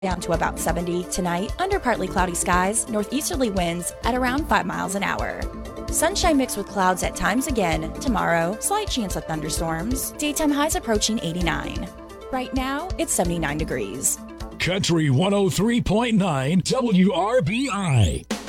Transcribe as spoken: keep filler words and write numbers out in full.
down to about seventy. Tonight, under partly cloudy skies, northeasterly winds at around five miles an hour. Sunshine mixed with clouds at times again. Tomorrow, slight chance of thunderstorms. Daytime highs approaching eighty-nine. Right now, it's seventy-nine degrees. Country one oh three point nine W R B I.